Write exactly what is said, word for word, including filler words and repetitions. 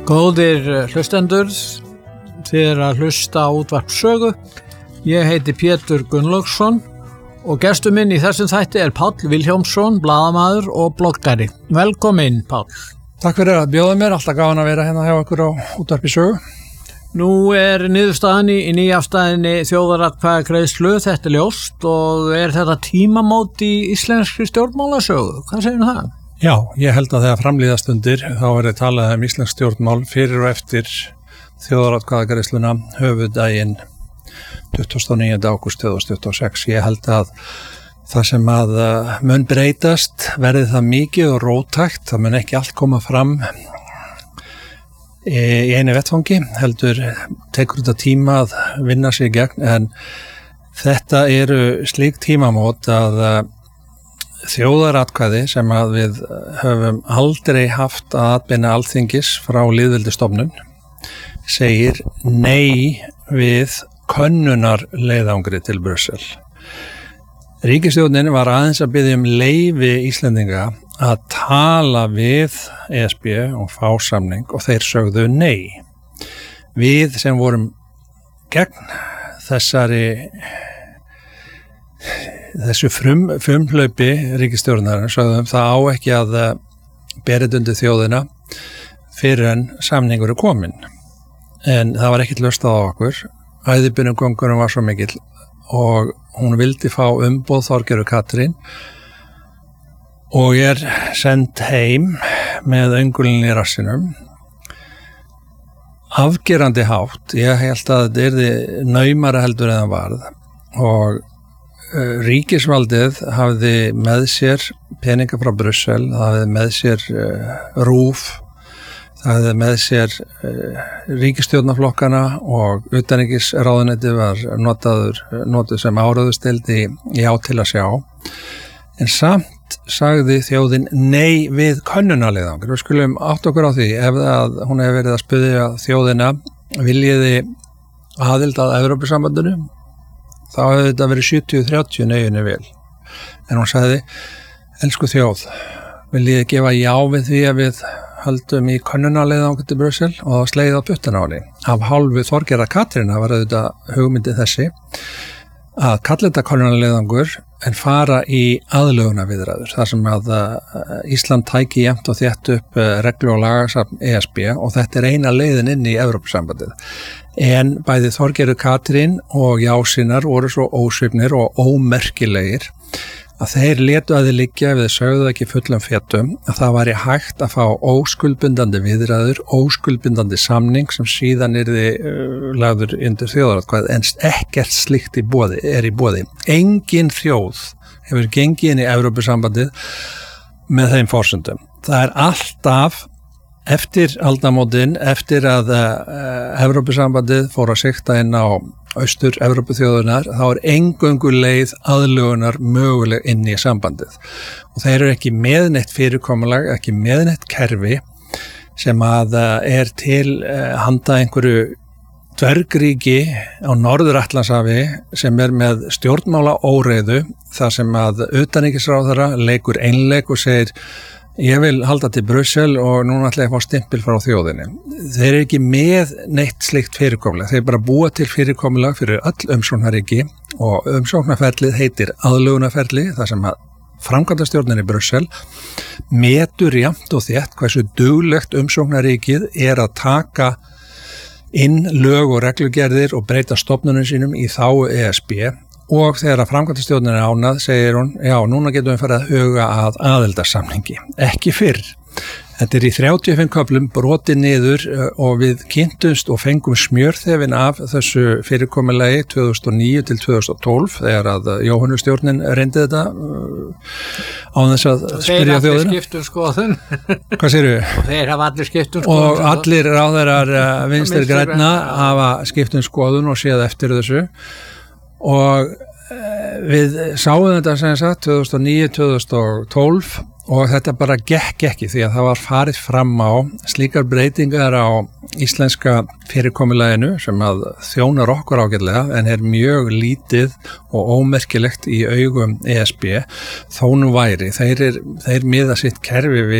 Góðir hlustendur, þið er að hlusta á útvarp sögu. Ég heiti Pétur Gunnlaugsson og gestur minn í þessum þætti er Páll Vilhjálmsson, blaðamaður og bloggari. Velkomin, Páll. Takk fyrir að bjóða mér, alltaf gaman að vera hérna hjá ykkur á útvarpi sögu. Nú er niðurstaðan í nýjafstæðinni þjóðaratkvæðagreiðslu, þetta er ljóst, og er þetta tímamót í íslenskri stjórnmálasögu? Hvað segir það? Já, ég held að þegar framlíða stundir þá er það talað um íslensk stjórnmál fyrir og eftir þjóðaratkvæðagreiðsluna höfuðdaginn tuttugasta og níunda ágúst tvö þúsund tuttugu og sex. Ég held að það sem að mun breytast verði það mikið og róttækt, það mun ekki allt koma fram í einu vettfangi, heldur tekur þetta tíma að vinna sig gegn, en þetta eru slík tímamót að þjóðaratkvæði sem að við höfum aldrei haft að atbeina Alþingis frá lýðveldisstofnun segir nei við könnunarleiðangri til Brussel. Ríkisstjórnin var aðeins að biðja um leyfi Íslendinga að tala við E S B og fá samning og þeir sögðu nei. Við sem vorum gegn þessari þessu frum, frumhlaupi ríkisstjórnarinnar sögðum það á ekki að berið undir þjóðina fyrir en samningur er komin. En það var ekkert laust á okkur. Æðibunugangurinn var svo mikill og hún vildi fá umboð Þorgerðar Katrín og er send heim með öngulinn í rassinum. Afgerandi hátt, ég held að þetta yrði naumara heldur en það varð, og ríkisvaldið hafði með sér peninga frá Brussel, það hafði með sér uh, RÚV, það hafði með sér uh, ríkisstjórnarflokkana og utanríkisráðuneytið var notaður, notuð sem áráðusdeild í já til að sjá. En samt sagði þjóðin nei við könnunarleiðangri. Við skulum átta okkur á því, ef að hún hefur verið að spyrja þjóðina viljiði aðild að Evrópusambandinu, þá hefði þetta verið sjötíu þrjátíu neyjunni vel. En hún sagði, elsku þjóð, viljið gefa já við því að við höldum í könnunarleiðangri til Brussel og það slegið á puttana á henni. Af hálfu Þorgerðar Katrínar var þetta hugmyndi þessi að kalla þetta könnunarleiðangur en fara í aðlögunarviðræður, þar sem að Ísland tæki jafnt og þétt upp reglu og lagasafn E S B og þetta er eina leiðin inn í Evrópusambandið. En bæði Þorgerður Katrín og jásinnar voru svo ósvipnir og ómerkilegir að þeir létu að þið liggja ef þeir sögðu ekki fullum fetum að það væri hægt að fá óskuldbindandi viðræður, óskuldbindandi samning sem síðan yrði uh, lagður undir þjóðaratkvæði, en ekkert slíkt í boði, er í boði. Engin þjóð hefur gengið inn í Evrópusambandið með þeim forsendum. Það er alltaf eftir aldamótin, eftir að uh, Evrópusambandið fór að sigta inn á austur Evrópuþjóðunar, þá er eingöngu leið aðlögunar möguleg inn í sambandið. Og þeir eru ekki með neitt fyrirkomulag, ekki með neitt kerfi sem að uh, er til uh, handa einhverju dvergríki á Norður-Atlantshafi sem er með stjórnmála óreiðu, þar sem að utanríkisráðherra leikur einleik og segir ég vil halda til Brussel og núna ætla ég að fá stimpil frá þjóðinni. Þeir eru ekki með neitt slikt fyrirkomulag. Þeir bara búa til fyrirkomulag fyrir öll umsóknarríki og umsóknarferlið heitir aðlögunarferli, þar sem að framkvæmdastjórnin í Brussel metur jafnt og þétt hversu duglegt umsóknarríkið er að taka inn lög og reglugerðir og breyta stofnunum sínum í þágu E S B. Og þegar að framkvæmdastjórnin er ánað, segir hún, já, núna getum við farið að huga að aðildarsamningi. Ekki fyrr. Þetta er í þrjátíu og fimm köflum brotið niður og við kynntumst og fengum smjörþefin af þessu fyrirkomulagi tvö þúsund og níu til tvö þúsund og tólf þegar að Jóhannustjórnin reyndi þetta án þess að spyrja þjóðina. Þeir allir skiptum skoðun. Hvað segirðu? Og þeir hafa allir skiptum skoðun. Og allir ráðherrar Vinstri grænna hafa skiptum skoðun og séð eftir þessu. Og við sáum þetta sem sagt tvö þúsund og níu til tvö þúsund og tólf og þetta bara gekk ekki því að það var farið fram á slíkar breytingar á íslenska fyrirkomulaginu sem að þjónar okkur ágætlega en er mjög lítið og ómerkilegt í augum E S B þó nú væri. Þeir, er, þeir miða sitt kerfi við